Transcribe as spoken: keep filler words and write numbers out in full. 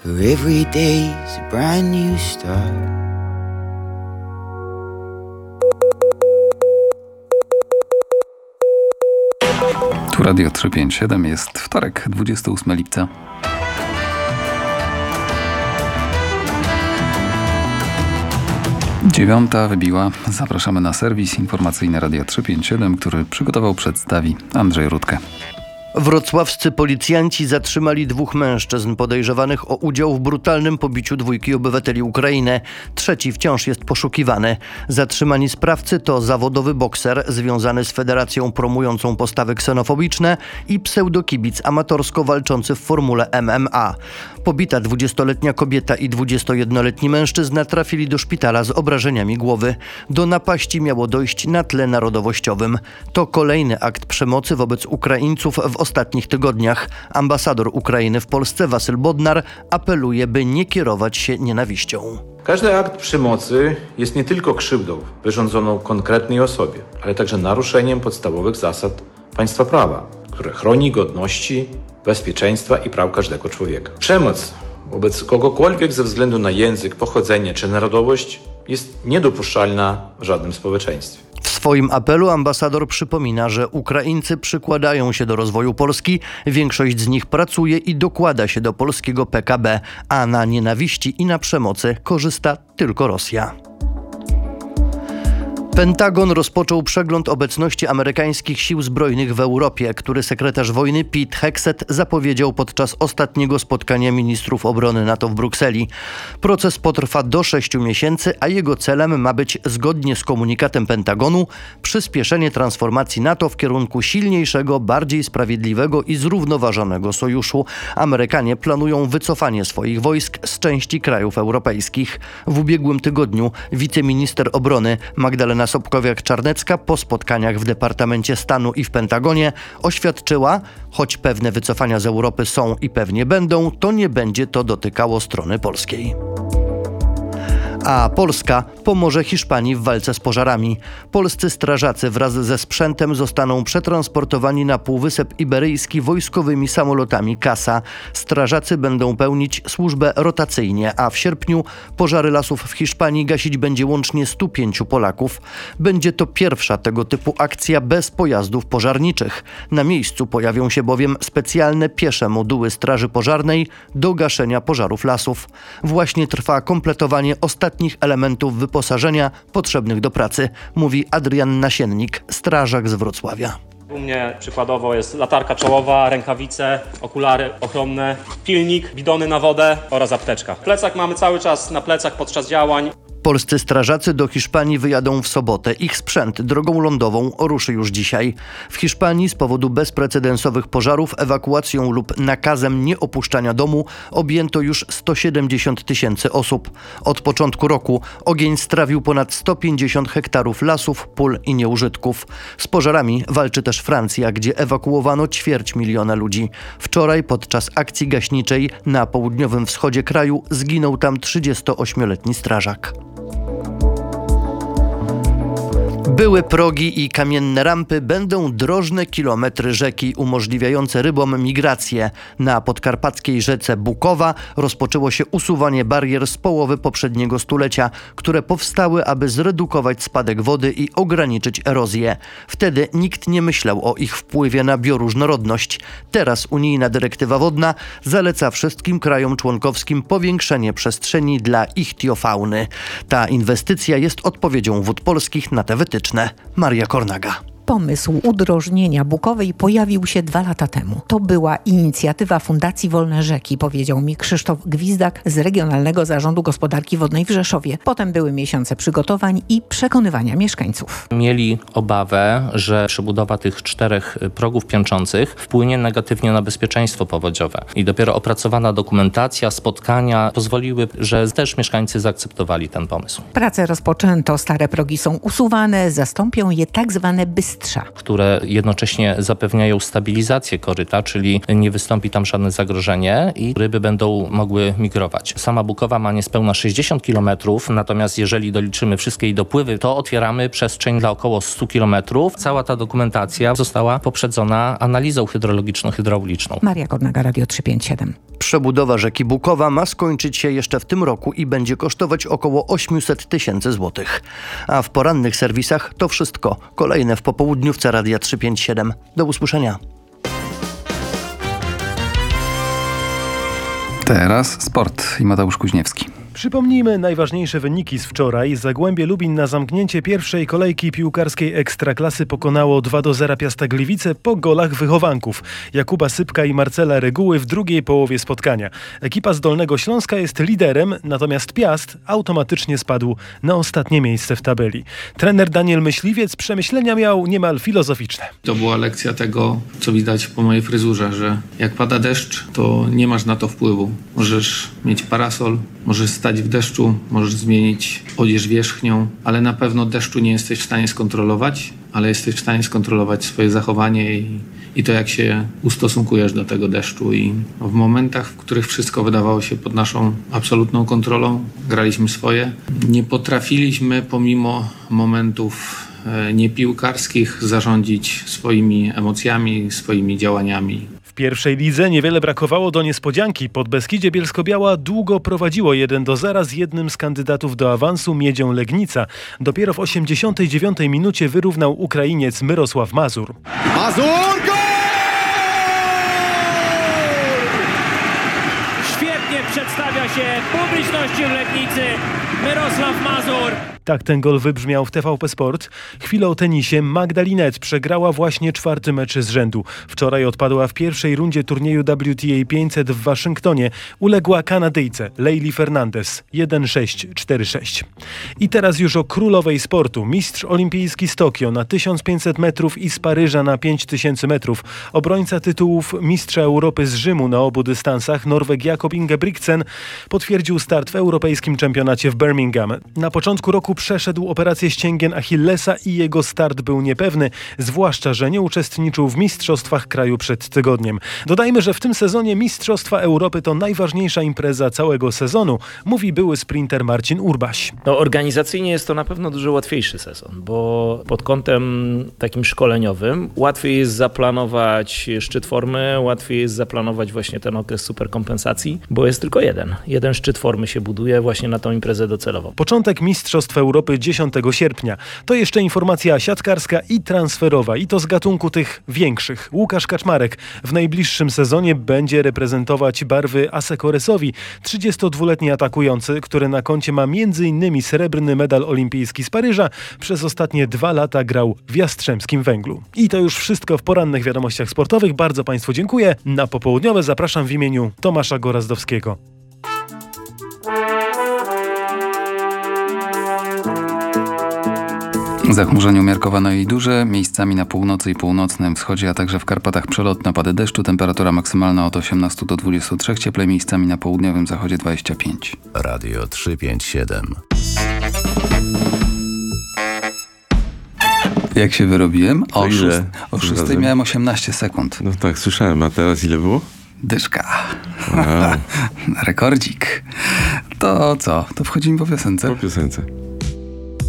For every day's a brand new start. Tu Radio trzysta pięćdziesiąt siedem, jest wtorek, dwudziestego ósmego lipca. Dziewiąta wybiła. Zapraszamy na serwis informacyjny Radia trzysta pięćdziesiąt siedem, który przygotował, przedstawi Andrzej Rutkę. Wrocławscy policjanci zatrzymali dwóch mężczyzn podejrzewanych o udział w brutalnym pobiciu dwójki obywateli Ukrainy. Trzeci wciąż jest poszukiwany. Zatrzymani sprawcy to zawodowy bokser związany z federacją promującą postawy ksenofobiczne i pseudokibic amatorsko walczący w formule M M A. Pobita dwudziestoletnia kobieta i dwudziestojednoletni mężczyzna trafili do szpitala z obrażeniami głowy. Do napaści miało dojść na tle narodowościowym. To kolejny akt przemocy wobec Ukraińców w ostatnich tygodniach. Ambasador Ukrainy w Polsce Wasyl Bodnar apeluje, by nie kierować się nienawiścią. Każdy akt przemocy jest nie tylko krzywdą wyrządzoną konkretnej osobie, ale także naruszeniem podstawowych zasad państwa prawa, które chroni godności, bezpieczeństwa i praw każdego człowieka. Przemoc wobec kogokolwiek ze względu na język, pochodzenie czy narodowość jest niedopuszczalna w żadnym społeczeństwie. W swoim apelu ambasador przypomina, że Ukraińcy przykładają się do rozwoju Polski, większość z nich pracuje i dokłada się do polskiego P K B, a na nienawiści i na przemocy korzysta tylko Rosja. Pentagon rozpoczął przegląd obecności amerykańskich sił zbrojnych w Europie, który sekretarz wojny Pete Hegseth zapowiedział podczas ostatniego spotkania ministrów obrony NATO w Brukseli. Proces potrwa do sześciu miesięcy, a jego celem ma być, zgodnie z komunikatem Pentagonu, przyspieszenie transformacji NATO w kierunku silniejszego, bardziej sprawiedliwego i zrównoważonego sojuszu. Amerykanie planują wycofanie swoich wojsk z części krajów europejskich. W ubiegłym tygodniu wiceminister obrony Magdalena Sobkowiak-Czarnecka po spotkaniach w Departamencie Stanu i w Pentagonie oświadczyła, choć pewne wycofania z Europy są i pewnie będą, to nie będzie to dotykało strony polskiej. A Polska pomoże Hiszpanii w walce z pożarami. Polscy strażacy wraz ze sprzętem zostaną przetransportowani na Półwysep Iberyjski wojskowymi samolotami Casa. Strażacy będą pełnić służbę rotacyjnie, a w sierpniu pożary lasów w Hiszpanii gasić będzie łącznie stu pięciu Polaków. Będzie to pierwsza tego typu akcja bez pojazdów pożarniczych. Na miejscu pojawią się bowiem specjalne piesze moduły straży pożarnej do gaszenia pożarów lasów. Właśnie trwa kompletowanie ostatnich elementów wyposażenia potrzebnych do pracy, mówi Adrian Nasiennik, strażak z Wrocławia. U mnie przykładowo jest latarka czołowa, rękawice, okulary ochronne, pilnik, bidony na wodę oraz apteczka. Plecak mamy cały czas na plecach podczas działań. Polscy strażacy do Hiszpanii wyjadą w sobotę. Ich sprzęt drogą lądową ruszy już dzisiaj. W Hiszpanii z powodu bezprecedensowych pożarów ewakuacją lub nakazem nieopuszczania domu objęto już sto siedemdziesiąt tysięcy osób. Od początku roku ogień strawił ponad sto pięćdziesiąt hektarów lasów, pól i nieużytków. Z pożarami walczy też Francja, gdzie ewakuowano ćwierć miliona ludzi. Wczoraj podczas akcji gaśniczej na południowym wschodzie kraju zginął tam trzydziestoośmioletni strażak. Były progi i kamienne rampy będą drożne kilometry rzeki umożliwiające rybom migrację. Na podkarpackiej rzece Bukowa rozpoczęło się usuwanie barier z połowy poprzedniego stulecia, które powstały, aby zredukować spadek wody i ograniczyć erozję. Wtedy nikt nie myślał o ich wpływie na bioróżnorodność. Teraz unijna dyrektywa wodna zaleca wszystkim krajom członkowskim powiększenie przestrzeni dla ichtiofauny. Ta inwestycja jest odpowiedzią Wód Polskich na te wytyczne. Maria Kornaga. Pomysł udrożnienia Bukowej pojawił się dwa lata temu. To była inicjatywa Fundacji Wolne Rzeki, powiedział mi Krzysztof Gwizdak z Regionalnego Zarządu Gospodarki Wodnej w Rzeszowie. Potem były miesiące przygotowań i przekonywania mieszkańców. Mieli obawę, że przebudowa tych czterech progów piętrzących wpłynie negatywnie na bezpieczeństwo powodziowe. I dopiero opracowana dokumentacja, spotkania pozwoliły, że też mieszkańcy zaakceptowali ten pomysł. Prace rozpoczęto, stare progi są usuwane, zastąpią je tak zwane bystry Mistrza. Które jednocześnie zapewniają stabilizację koryta, czyli nie wystąpi tam żadne zagrożenie i ryby będą mogły migrować. Sama Bukowa ma niespełna sześćdziesiąt kilometrów, natomiast jeżeli doliczymy wszystkie jej dopływy, to otwieramy przestrzeń dla około stu kilometrów. Cała ta dokumentacja została poprzedzona analizą hydrologiczno-hydrauliczną. Maria Kornaga, Radio trzysta pięćdziesiąt siedem. Przebudowa rzeki Bukowa ma skończyć się jeszcze w tym roku i będzie kosztować około osiemset tysięcy złotych. A w porannych serwisach to wszystko. Kolejne w popołudniówce Radia trzysta pięćdziesiąt siedem. Do usłyszenia. Teraz sport i Mateusz Kuźniewski. Przypomnijmy najważniejsze wyniki z wczoraj. Zagłębie Lubin na zamknięcie pierwszej kolejki piłkarskiej Ekstraklasy pokonało dwa do zera Piasta Gliwice po golach wychowanków Jakuba Sypka i Marcela Reguły w drugiej połowie spotkania. Ekipa z Dolnego Śląska jest liderem, natomiast Piast automatycznie spadł na ostatnie miejsce w tabeli. Trener Daniel Myśliwiec przemyślenia miał niemal filozoficzne. To była lekcja tego, co widać po mojej fryzurze, że jak pada deszcz, to nie masz na to wpływu. Możesz mieć parasol, możesz stać w deszczu, możesz zmienić odzież wierzchnią, ale na pewno deszczu nie jesteś w stanie skontrolować, ale jesteś w stanie skontrolować swoje zachowanie i, i to, jak się ustosunkujesz do tego deszczu. I w momentach, w których wszystko wydawało się pod naszą absolutną kontrolą, graliśmy swoje. Nie potrafiliśmy pomimo momentów e, niepiłkarskich zarządzić swoimi emocjami, swoimi działaniami. W pierwszej lidze niewiele brakowało do niespodzianki. Podbeskidzie Bielsko-Biała długo prowadziło jeden do zera z jednym z kandydatów do awansu, Miedzią Legnica. Dopiero w osiemdziesiątej dziewiątej minucie wyrównał Ukrainiec Myrosław Mazur. Mazur! Gol! Świetnie przedstawia się publiczności w Legnicy Myrosław Mazur. Tak ten gol wybrzmiał w T V P Sport. Chwilę o tenisie. Magda Linette przegrała właśnie czwarty mecz z rzędu. Wczoraj odpadła w pierwszej rundzie turnieju W T A pięćset w Waszyngtonie. Uległa Kanadyjce Leili Fernandez jeden sześć cztery sześć. I teraz już o królowej sportu. Mistrz olimpijski z Tokio na tysiąc pięćset metrów i z Paryża na pięć tysięcy metrów. Obrońca tytułów mistrza Europy z Rzymu na obu dystansach, Norweg Jakob Ingebrigtsen, potwierdził start w europejskim czempionacie w Birmingham. Na początku roku przeszedł operację ścięgien Achillesa i jego start był niepewny, zwłaszcza że nie uczestniczył w mistrzostwach kraju przed tygodniem. Dodajmy, że w tym sezonie Mistrzostwa Europy to najważniejsza impreza całego sezonu, mówi były sprinter Marcin Urbaś. No, organizacyjnie jest to na pewno dużo łatwiejszy sezon, bo pod kątem takim szkoleniowym łatwiej jest zaplanować szczyt formy, łatwiej jest zaplanować właśnie ten okres superkompensacji, bo jest tylko jeden. Jeden szczyt formy się buduje właśnie na tą imprezę docelową. Początek Mistrzostw Europy dziesiątego sierpnia. To jeszcze informacja siatkarska i transferowa, i to z gatunku tych większych. Łukasz Kaczmarek w najbliższym sezonie będzie reprezentować barwy Asekoresowi. trzydziestodwuletni atakujący, który na koncie ma między innymi srebrny medal olimpijski z Paryża, przez ostatnie dwa lata grał w Jastrzębskim Węglu. I to już wszystko w porannych wiadomościach sportowych. Bardzo Państwu dziękuję. Na popołudniowe zapraszam w imieniu Tomasza Gorazdowskiego. Zachmurzenie umiarkowane i duże, miejscami na północy i północnym wschodzie, a także w Karpatach przelotne opady deszczu, temperatura maksymalna od osiemnastu do dwudziestu trzech, cieplej miejscami na południowym zachodzie dwadzieścia pięć. Radio trzysta pięćdziesiąt siedem. Jak się wyrobiłem? O, ile? szóst, o szóstej miałem osiemnaście sekund. No tak, słyszałem. A teraz ile było? Dyszka. Wow. Rekordzik. To co? To wchodzimy po piosence? Po piosence.